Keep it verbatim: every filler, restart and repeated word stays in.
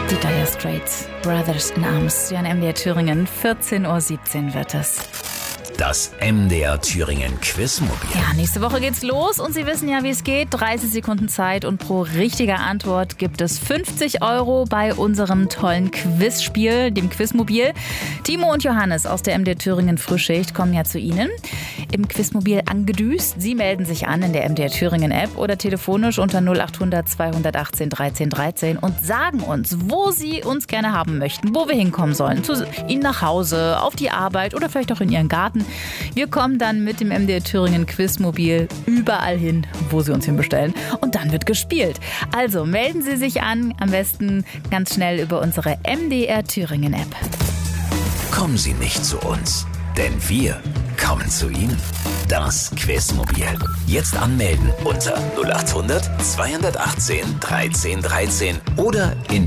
Die Dire Straits, Brothers in Arms, hier an M D R Thüringen, vierzehn Uhr siebzehn wird es. Das M D R Thüringen Quizmobil. Ja, nächste Woche geht's los und Sie wissen ja, wie es geht. dreißig Sekunden Zeit und pro richtiger Antwort gibt es fünfzig Euro bei unserem tollen Quizspiel, dem Quizmobil. Timo und Johannes aus der M D R Thüringen Frühschicht kommen ja zu Ihnen im Quizmobil angedüst. Sie melden sich an in der M D R Thüringen App oder telefonisch unter null acht hundert zweihundertachtzehn dreizehn dreizehn und sagen uns, wo Sie uns gerne haben möchten, wo wir hinkommen sollen. Zu Ihnen nach Hause, auf die Arbeit oder vielleicht auch in Ihren Garten. Wir kommen dann mit dem M D R Thüringen Quizmobil überall hin, wo Sie uns hinbestellen. Und dann wird gespielt. Also melden Sie sich an, am besten ganz schnell über unsere M D R Thüringen App. Kommen Sie nicht zu uns, denn wir kommen zu Ihnen. Das Quizmobil. Jetzt anmelden unter null acht hundert zweihundertachtzehn dreizehn dreizehn oder in